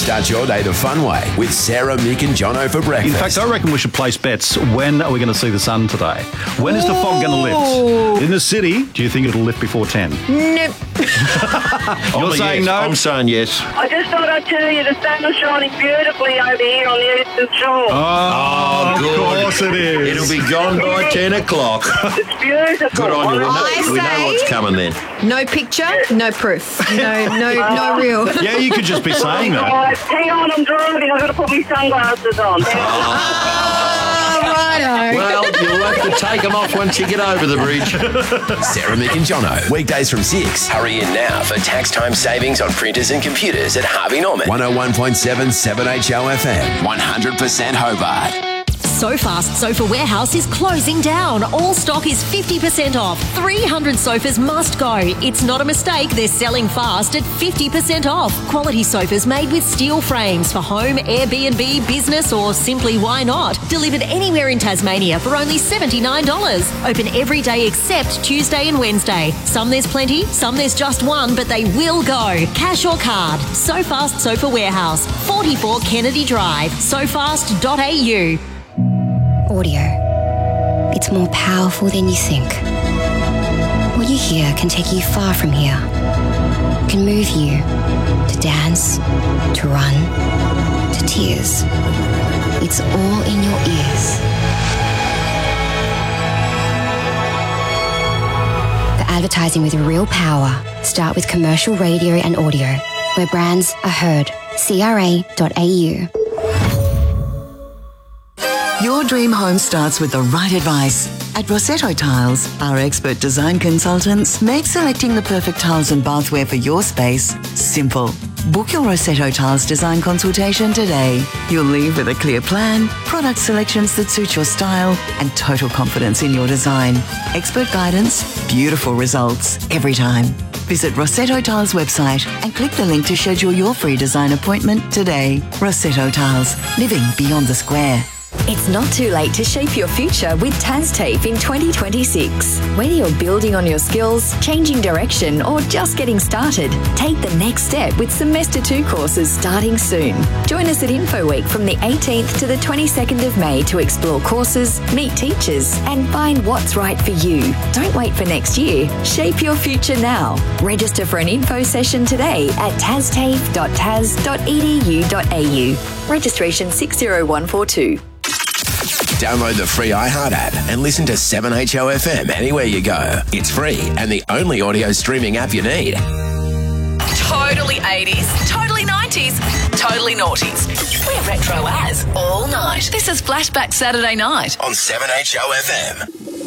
Start your day the fun way with Sarah, Mick and Jono for breakfast. In fact, I reckon we should place bets. When are we going to see the sun today? When is the fog going to lift? In the city, do you think it'll lift before 10? Nope. You're saying no? I'm saying yes. I just thought I'd tell you the sun is shining beautifully over here on the eastern shore. Oh, of course it is. It'll be gone by 10 o'clock. It's beautiful. Good on you. I We know say- what's coming then. No picture, no proof. No real. Yeah, you could just be saying that. Right, hang on, I'm driving. I've got to put my sunglasses on. Righto. Well, you'll have to take them off once you get over the bridge. Sarah, Mick and Jono. Weekdays from 6. Hurry in now for tax time savings on printers and computers at Harvey Norman. 101.7 7HO FM. 100% Hobart. So Fast Sofa Warehouse is closing down. All stock is 50% off. 300 sofas must go. It's not a mistake. They're selling fast at 50% off. Quality sofas made with steel frames for home, Airbnb, business, or simply why not? Delivered anywhere in Tasmania for only $79. Open every day except Tuesday and Wednesday. Some there's plenty, some there's just one, but they will go. Cash or card. So Fast Sofa Warehouse, 44 Kennedy Drive. sofast.au. Audio. It's more powerful than you think. What you hear can take you far from here. It can move you to dance, to run, to tears. It's all in your ears. For advertising with real power, start with commercial radio and audio, where brands are heard. CRA.au. Your dream home starts with the right advice. At Rossetto Tiles, our expert design consultants make selecting the perfect tiles and bathware for your space simple. Book your Rossetto Tiles design consultation today. You'll leave with a clear plan, product selections that suit your style, and total confidence in your design. Expert guidance, beautiful results every time. Visit Rossetto Tiles website and click the link to schedule your free design appointment today. Rossetto Tiles, living beyond the square. It's not too late to shape your future with TasTAFE in 2026. Whether you're building on your skills, changing direction, or just getting started, take the next step with Semester 2 courses starting soon. Join us at Info Week from the 18th to the 22nd of May to explore courses, meet teachers, and find what's right for you. Don't wait for next year. Shape your future now. Register for an info session today at tastafe.tas.edu.au. Registration 60142. Download the free iHeart app and listen to 7HO FM anywhere you go. It's free and the only audio streaming app you need. Totally 80s, totally 90s, totally noughties. We're retro as all night. This is Flashback Saturday Night On 7HO FM.